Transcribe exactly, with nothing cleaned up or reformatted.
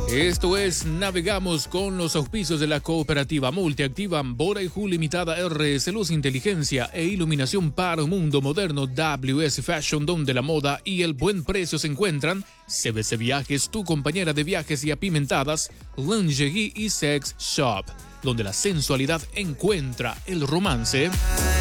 Esto es Navegamos con los auspicios de la cooperativa multiactiva Bora y Ju Limitada R S, Luz, Inteligencia e Iluminación para un mundo moderno. W S Fashion, donde la moda y el buen precio se encuentran. C B C Viajes, tu compañera de viajes y apimentadas. Lingerie y Sex Shop, donde la sensualidad encuentra el romance.